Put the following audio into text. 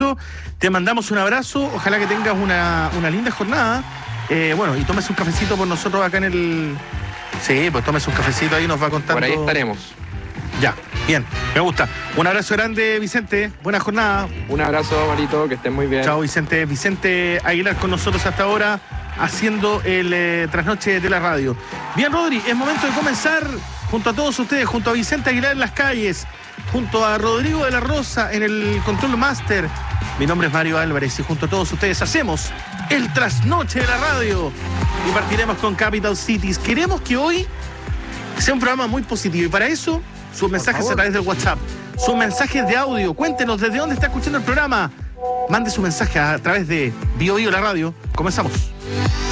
cafecito. Te mandamos un abrazo. Ojalá que tengas una linda jornada. Bueno, y tomes un cafecito por nosotros acá en el... Sí, pues tomes un cafecito ahí, nos va contando. Por ahí estaremos. Ya, bien, me gusta. Un abrazo grande, Vicente. Buena jornada. Un abrazo, Marito, que estén muy bien. Chao, Vicente. Vicente Aguilar con nosotros hasta ahora, haciendo el trasnoche de la radio. Bien, Rodri, es momento de comenzar junto a todos ustedes, junto a Vicente Aguilar en las calles, junto a Rodrigo de la Rosa en el Control Master. Mi nombre es Mario Álvarez y junto a todos ustedes hacemos el trasnoche de la radio. Y partiremos con Capital Cities. Queremos que hoy sea un programa muy positivo y para eso, sus mensajes a través del WhatsApp, sus mensajes de audio. Cuéntenos desde dónde está escuchando el programa. Mande su mensaje a través de Bio Bio la radio. Comenzamos.